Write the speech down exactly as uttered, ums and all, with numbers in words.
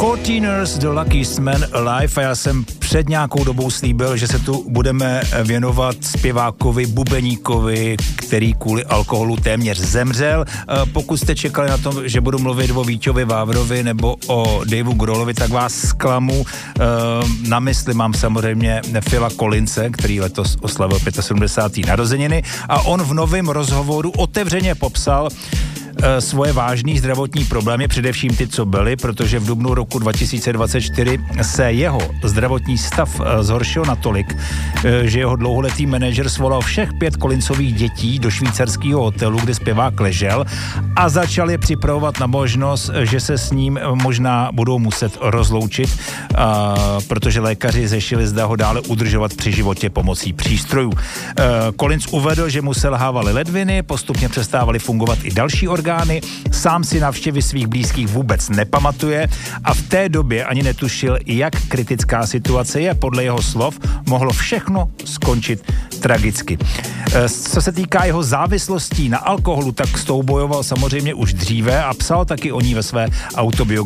Courteeners, The Luckiest Man Alive, a já jsem před nějakou dobou slíbil, že se tu budeme věnovat zpěvákovi, bubeníkovi, který kvůli alkoholu téměř zemřel. Pokud jste čekali na to, že budu mluvit o Víťovi Vávrovi nebo o Daveu Grohlovi, tak vás zklamu. Na mysli mám samozřejmě Phila Collinse, který letos oslavil sedmdesát pět narozeniny, a on v novém rozhovoru otevřeně popsal svoje vážný zdravotní problémy, především ty, co byly, protože v dubnu roku dva tisíce dvacet čtyři se jeho zdravotní stav zhoršil natolik, že jeho dlouholetý manažer svolal všech pět Collinsových dětí do švýcarského hotelu, kde zpěvák ležel, a začal je připravovat na možnost, že se s ním možná budou muset rozloučit, a, protože lékaři řešili, zda ho dále udržovat při životě pomocí přístrojů. Collins uvedl, že mu selhávaly ledviny, postupně přestávaly fungovat i další orgány, sám si návštěvy svých blízkých vůbec nepamatuje a v té době ani netušil, jak kritická situace je. Podle jeho slov mohlo všechno skončit tragicky. Co se týká jeho závislostí na alkoholu, tak s tou bojoval samozřejmě už dříve a psal taky o ní ve své autobiografii.